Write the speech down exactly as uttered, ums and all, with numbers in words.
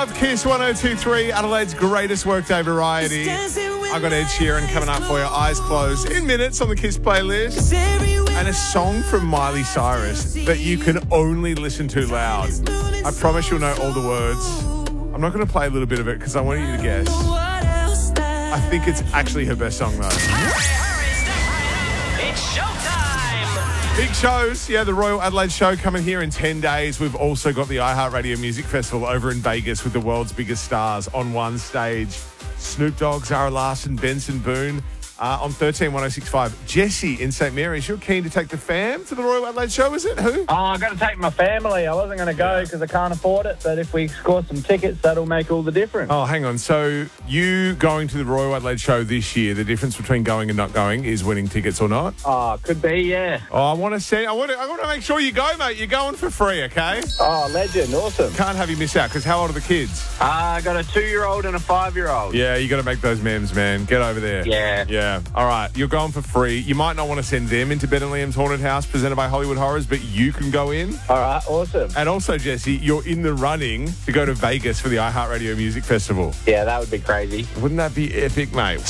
five, Kiss one oh two point three, Adelaide's greatest workday variety. I got Ed Sheeran coming up for you, eyes closed, in minutes on the Kiss playlist. And a song from Miley Cyrus that you can only listen to loud. I promise you'll know all the words. I'm not going to play a little bit of it because I want you to guess. I think it's actually her best song, though. It's showtime! Big shows. Yeah, the Royal Adelaide Show coming here in ten days. We've also got the iHeartRadio Music Festival over in Vegas with the world's biggest stars on one stage. Snoop Dogg, Zara Larsson, Benson Boone. Uh, on thirteen one oh six five. Jesse in St Mary's, you're keen to take the fam to the Royal Adelaide Show, is it? Who? Oh, I got to take my family. I wasn't going to go because I can't afford it, but if we score some tickets, that'll make all the difference. Oh, hang on. So you going to the Royal Adelaide Show this year, the difference between going and not going is winning tickets or not? Oh, could be, yeah. Oh, I want to say, I want to, I want to make sure you go, mate. You're going for free, okay? Oh, legend. Awesome. Can't have you miss out because how old are the kids? Uh, I got a two-year-old and a five-year-old. Yeah, you got to make those memes, man. Get over there. Yeah. Yeah. All right. You're going for free. You might not want to send them into Ben and Liam's Haunted House presented by Hollywood Horrors, but you can go in. All right. Awesome. And also, Jesse, you're in the running to go to Vegas for the iHeartRadio Music Festival. Yeah, that would be crazy. Wouldn't that be epic, mate?